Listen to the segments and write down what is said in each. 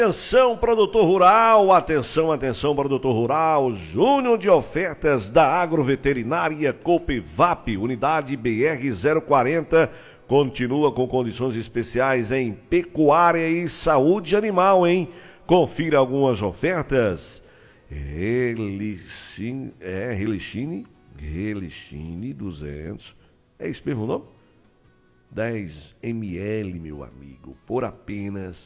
Atenção, produtor rural, atenção, produtor rural, Júnior de Ofertas da Agroveterinária Copevap, unidade BR-040, continua com condições especiais em pecuária e saúde animal, hein? Confira algumas ofertas. Relicine 200, é isso mesmo o nome? 10 ml, meu amigo, por apenas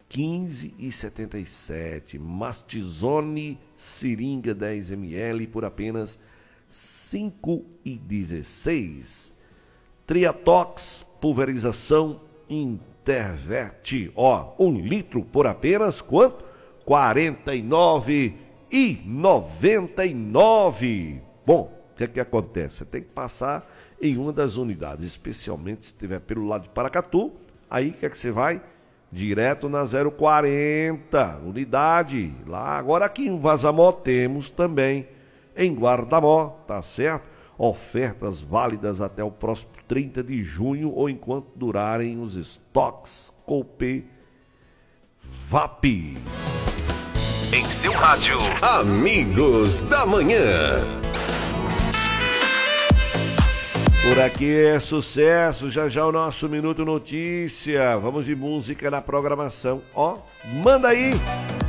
R$15,77. Mastizone seringa 10 ml por apenas R$5,16. Triatox pulverização Interverte, 1 litro por apenas quanto? R$49,99. Bom, o que é que acontece? Você tem que passar em uma das unidades, especialmente se estiver pelo lado de Paracatu. Aí o que é que você vai? Direto na 040, unidade. Lá, agora aqui em Vazamó temos também em Guardamó, tá certo? Ofertas válidas até o próximo 30 de junho ou enquanto durarem os estoques Copevap. Em seu rádio, Amigos da Manhã. Por aqui é sucesso, já o nosso Minuto Notícia. Vamos de música na programação. Manda aí!